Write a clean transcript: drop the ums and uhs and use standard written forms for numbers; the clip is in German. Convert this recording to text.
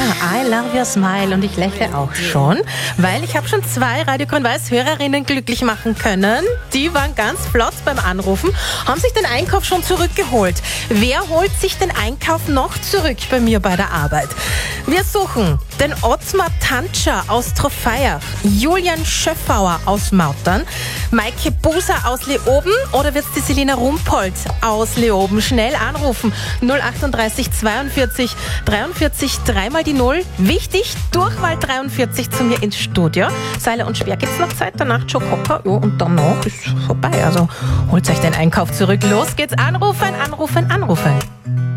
I love your smile und ich lächle auch schon, weil ich habe schon 2 Radio Grün-Weiß Hörerinnen glücklich machen können. Die waren ganz flott beim Anrufen, haben sich den Einkauf schon zurückgeholt. Wer holt sich den Einkauf noch zurück bei mir bei der Arbeit? Wir suchen den Ottmar Tantscher aus Trofeiach, Julian Schöffauer aus Mautern, Maike Buser aus Leoben oder wird's die Selina Rumpold aus Leoben? Schnell anrufen 038 42 43 3 mal die 0. Wichtig, Durchwahl 43 zu mir ins Studio. Seile und Speer gibt's noch Zeit, danach Joe Cocker. Ja, und danach ist vorbei. Also holt euch den Einkauf zurück. Los geht's, anrufen, anrufen, anrufen.